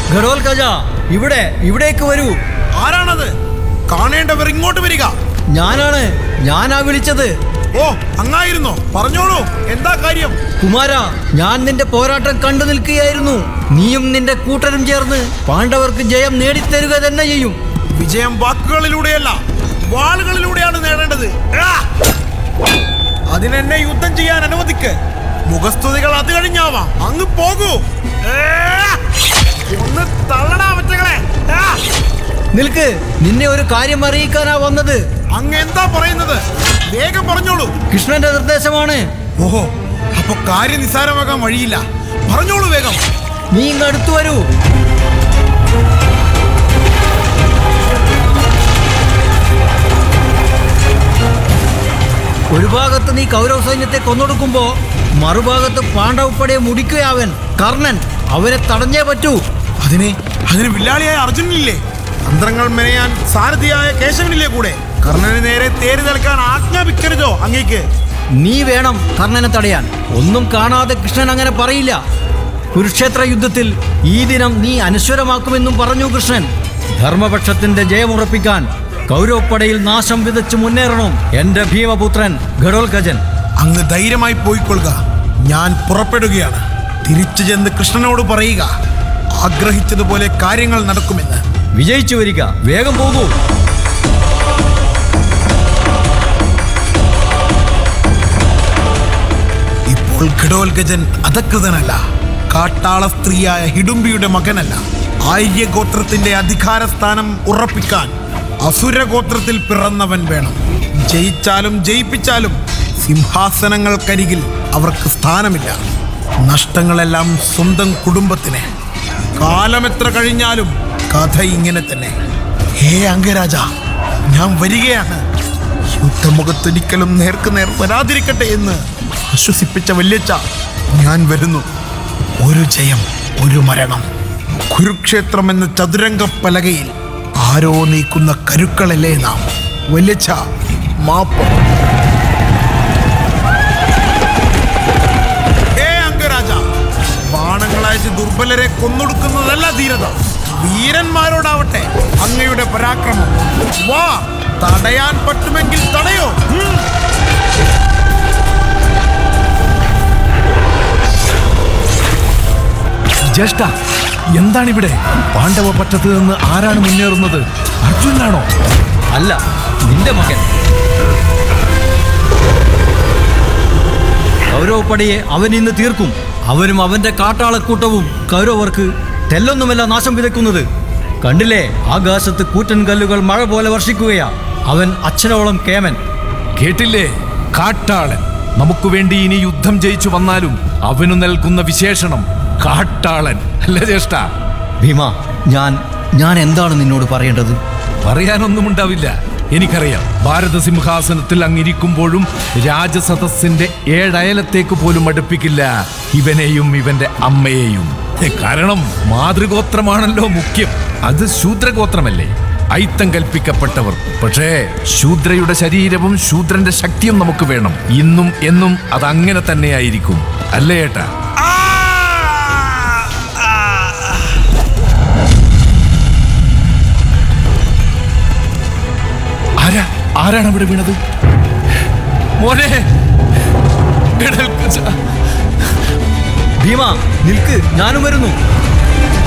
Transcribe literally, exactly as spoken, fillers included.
ഘടോൽകജ, ഇവിടെ ഇവിടേക്ക് വരൂ. ആരാണത്? കാണേണ്ടവർ ഇങ്ങോട്ട് വരിക. ഞാനാണ്, ഞാനാ വിളിച്ചത്. ഓ, അങ്ങായിരുന്നോ? പറഞ്ഞോളൂ, എന്താ കാര്യം? കുമാര, ഞാൻ നിന്റെ പോരാട്ടം കണ്ടു നിൽക്കുകയായിരുന്നു. നീയും നിന്റെ കൂട്ടരും ചേർന്ന് പാണ്ഡവർക്ക് ജയം നേടിത്തരുക തന്നെ ചെയ്യും. വിജയം വാക്കുകളിലൂടെയല്ല, വാളുകളിലൂടെയാണ് നേടേണ്ടത്. അതിനെന്നെ യുദ്ധം ചെയ്യാൻ അനുവദിക്ക്. മുഖസ്തുതികൾ അത് കഴിഞ്ഞാവാം. അങ്ങ് പോകൂ. ഒന്ന് തള്ളടാ മറ്റകളെ. നിൽക്ക്, നിന്നെ ഒരു കാര്യം അറിയിക്കാനാ വന്നത്. അങ്ങ് എന്താ പറയുന്നത്? വേഗം പറഞ്ഞോളൂ. കൃഷ്ണന്റെ നിർദ്ദേശമാണ്. ഓഹോ, അപ്പൊ കാര്യം നിസ്സാരമാകാൻ വഴിയില്ല. പറഞ്ഞോളൂ വേഗം. നീ ഇങ്ങ് അടുത്തു വരൂ. ഒരു ഭാഗത്ത് നീ കൗരവ സൈന്യത്തെ കൊന്നൊടുക്കുമ്പോ മറുഭാഗത്ത് പാണ്ഡവപ്പടയെ മുടിക്കുകയാവൻ കർണൻ. അവരെ തടഞ്ഞേ പറ്റൂ. അതിനെ അതിന് വില്ലാളിയായ അർജുനനില്ലേ? തന്ത്രങ്ങൾ മെനയാൻ സാരഥിയായ കേശവനില്ലേ കൂടെ? കർണന് നേരെ തേര് നിൽക്കാൻ ആജ്ഞാപിക്കരുതോ അങ്ങേക്ക്? നീ വേണം കർണനെ തടയാൻ. ഒന്നും കാണാതെ കൃഷ്ണൻ അങ്ങനെ പറയില്ല. കുരുക്ഷേത്ര യുദ്ധത്തിൽ ഈ ദിനം നീ അനശ്വരമാക്കുമെന്നും പറഞ്ഞു കൃഷ്ണൻ. ധർമ്മപക്ഷത്തിന്റെ ജയമുറപ്പിക്കാൻ കൗരവപ്പടയിൽ നാശം വിതച്ച് മുന്നേറണം എന്റെ ഭീമപുത്രൻ ഘടോൽകജൻ. അങ്ങ് ധൈര്യമായി പോയിക്കൊള്ളുക. ഞാൻ പുറപ്പെടുകയാണ്. തിരിച്ചു ചെന്ന് കൃഷ്ണനോട് പറയുക, ആഗ്രഹിച്ചതുപോലെ കാര്യങ്ങൾ നടക്കുമെന്ന്. വിജയിച്ചു വരിക, വേഗം പോകൂ. ഇപ്പോൾ ഘടോൽകജൻ അധകൃതനല്ല, കാട്ടാള സ്ത്രീയായ ഹിഡുംബിയുടെ മകനല്ല. ആര്യഗോത്രത്തിന്റെ അധികാരസ്ഥാനം ഉറപ്പിക്കാൻ അസുരഗോത്രത്തിൽ പിറന്നവൻ വേണം. ജയിച്ചാലും ജയിപ്പിച്ചാലും സിംഹാസനങ്ങൾക്കരികിൽ അവർക്ക് സ്ഥാനമില്ല. നഷ്ടങ്ങളെല്ലാം സ്വന്തം കുടുംബത്തിന്. കാലമെത്ര കഴിഞ്ഞാലും കഥ ഇങ്ങനെ തന്നെ. ഹേ അംഗരാജ, ഞാൻ വരികയാണ്. യുദ്ധമുഖത്തൊരിക്കലും നേർക്ക് നേർ വരാതിരിക്കട്ടെ എന്ന് ആശ്വസിപ്പിച്ച വല്യച്ഛ, ഞാൻ വരുന്നു. ഒരു ജയം, ഒരു മരണം. കുരുക്ഷേത്രം എന്ന ചതുരംഗ പലകയിൽ ആരോ നീക്കുന്ന കരുക്കളല്ലേ നാം. വല്യച്ഛ, മാപ്പ്. ഹേ അംഗരാജ, ബാണങ്ങളയച്ച് ദുർബലരെ കൊന്നൊടുക്കുന്നതല്ല ധീരത. വീരന്മാരോടാവട്ടെ അങ്ങയുടെ പരാക്രമം. വാ, തടയാൻ പറ്റുമെങ്കിൽ തടയോ. ജ്യേഷ്ഠ, എന്താണിവിടെ? പാണ്ഡവ പക്ഷത്ത് നിന്ന് ആരാണ് മുന്നേറുന്നത്? അർജുനാണോ? അല്ല, നിന്റെ മകൻ. കൗരവപ്പടയെ അവൻ ഇന്ന് തീർക്കും. അവനും അവന്റെ കാട്ടാളക്കൂട്ടവും കൗരവർക്ക് തെല്ലൊന്നുമല്ല നാശം വിതയ്ക്കുന്നത്. കണ്ടില്ലേ, ആകാശത്ത് കൂറ്റൻ കല്ലുകൾ മഴ പോലെ വർഷിക്കുകയാ. അവൻ അച്ഛനോളം കേമൻ. കേട്ടില്ലേ? കാട്ടാളൻ. നമുക്ക് വേണ്ടി ഇനി യുദ്ധം ജയിച്ചു വന്നാലും അവനു നൽകുന്ന വിശേഷണം കാട്ടാളൻ അല്ല ജ്യേഷ്ഠ? ഭീമ, ഞാൻ ഞാൻ എന്താണ് നിന്നോട് പറയേണ്ടത്? പറയാനൊന്നും ഉണ്ടാവില്ല, എനിക്കറിയാം. ഭാരത സിംഹാസനത്തിൽ അങ്ങിരിക്കുമ്പോഴും രാജസദസ്സിന്റെ ഏഴയലത്തേക്ക് പോലും അടുപ്പിക്കില്ല ഇവനെയും ഇവന്റെ അമ്മയെയും. കാരണം മാതൃഗോത്രമാണല്ലോ മുഖ്യം. അത് ശൂദ്രഗോത്രമല്ലേ, ഐത്തം കൽപ്പിക്കപ്പെട്ടവർ. പക്ഷേ ശൂദ്രയുടെ ശരീരവും ശൂദ്രന്റെ ശക്തിയും നമുക്ക് വേണം. ഇന്നും എന്നും അതങ്ങനെ തന്നെയായിരിക്കും, അല്ലേ ഏട്ടാ? ആരാ ആരാണ് അവിടെ വീണത്? മോനെ, ഭീമ, നിൽക്ക്, ഞാനും വരുന്നു.